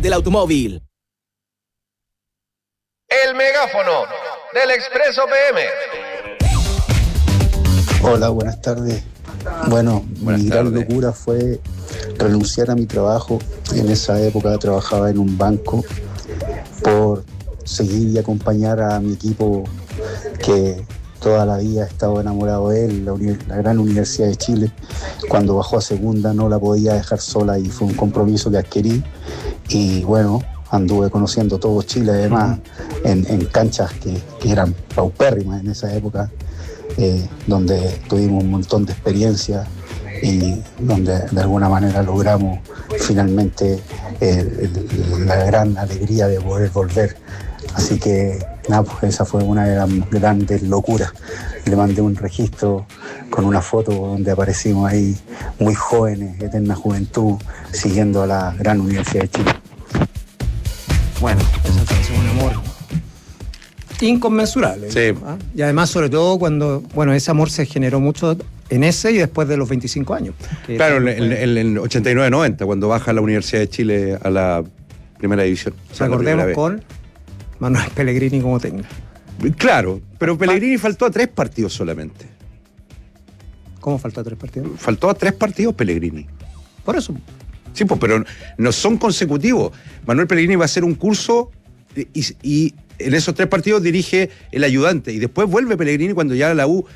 del automóvil. El megáfono del Expreso PM. Hola, buenas tardes. Bueno, mi gran locura fue renunciar a mi trabajo. En esa época trabajaba en un banco por seguir y acompañar a mi equipo que toda la vida he estado enamorado de él, la gran Universidad de Chile. Cuando bajó a segunda no la podía dejar sola y fue un compromiso que adquirí. Y bueno, anduve conociendo todo Chile, además, en canchas que eran paupérrimas en esa época, donde tuvimos un montón de experiencia y donde de alguna manera logramos finalmente la gran alegría de poder volver. Así que nada, pues esa fue una de las grandes locuras. Le mandé un registro con una foto donde aparecimos ahí muy jóvenes, eterna juventud, siguiendo a la gran Universidad de Chile. Bueno, eso es un amor inconmensurable. Sí. ¿Ah? Y además, sobre todo, cuando, bueno, ese amor se generó mucho en ese y después de los 25 años. Claro, en el 89-90, cuando baja la Universidad de Chile a la primera división. Recordemos con Manuel Pellegrini como técnico. Claro, pero Pellegrini faltó a 3 partidos solamente. ¿Cómo faltó a 3 partidos? Faltó a 3 partidos Pellegrini. Por eso. Sí, pues, pero no son consecutivos. Manuel Pellegrini va a hacer un curso y en esos 3 partidos dirige el ayudante. Y después vuelve Pellegrini cuando ya la U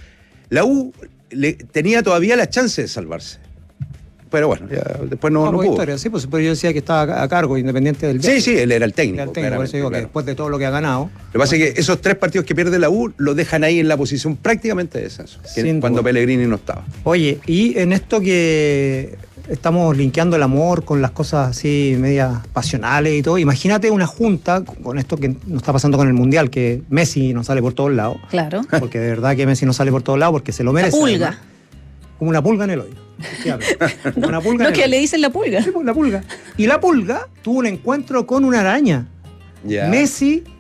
tenía todavía la chance de salvarse. Pero bueno, ya después no pudo. Historia, sí, pues, pero yo decía que estaba a cargo, independiente del viaje. Sí, él era el técnico. Por eso digo que después de todo lo que ha ganado. Lo que pasa es que esos 3 partidos que pierde la U lo dejan ahí en la posición prácticamente de descenso, cuando Pellegrini no estaba. Oye, y en esto que estamos linkeando el amor con las cosas así medias pasionales y todo, imagínate una junta con esto que nos está pasando con el Mundial, que Messi no sale por todos lados. Claro. Porque de verdad que Messi no sale por todos lados porque se lo merece. La pulga. Además. Como una pulga en el oído. Una pulga no, que le dicen la pulga. Sí, pues, la pulga. Y la pulga tuvo un encuentro con una araña. Yeah. Messi